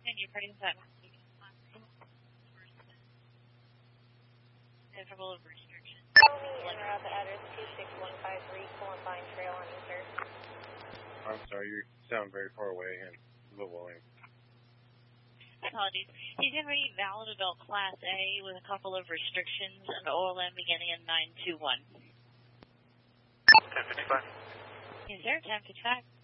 And you're putting that interval of restriction. Route the address 26153 Columbine Trail on Easter. I'm sorry, you sound very far away and low volume. Apologies. He's in a valid adult Class A with a couple of restrictions, an OLM beginning in 921. 1055. Is there 1055?